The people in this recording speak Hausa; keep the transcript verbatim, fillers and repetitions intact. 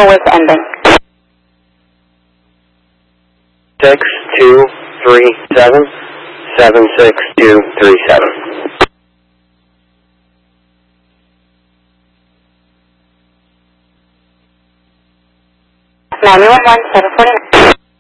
with ending. Six two three seven seven six two three seven. nine one one seven four nine.